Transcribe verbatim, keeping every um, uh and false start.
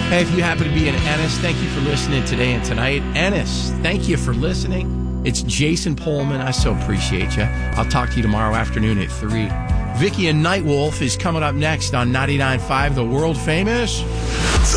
Hey, if you happen to be in Ennis, thank you for listening today and tonight. Ennis, thank you for listening. It's Jason Pullman. I so appreciate you. I'll talk to you tomorrow afternoon at three. Vicky and Nightwolf is coming up next on ninety-nine point five, the world famous...